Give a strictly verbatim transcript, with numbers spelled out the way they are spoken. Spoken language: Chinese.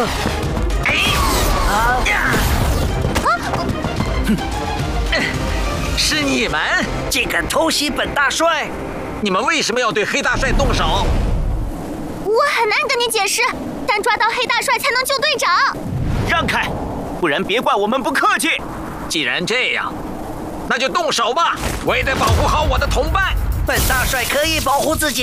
哎！啊呀！哼！是你们竟敢偷袭本大帅！你们为什么要对黑大帅动手？ 我很难跟你解释，但抓到黑大帅才能救队长。 让开，不然别怪我们不客气。 既然这样，那就动手吧！我也得保护好我的同伴。 本大帅可以保护自己。